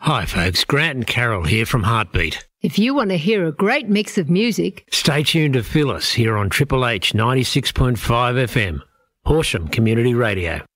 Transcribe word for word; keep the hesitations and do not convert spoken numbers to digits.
Hi folks, Grant and Carol here from Heartbeat. If you want to hear a great mix of music, stay tuned to Phyllis here on Triple H ninety-six point five F M, Horsham Community Radio.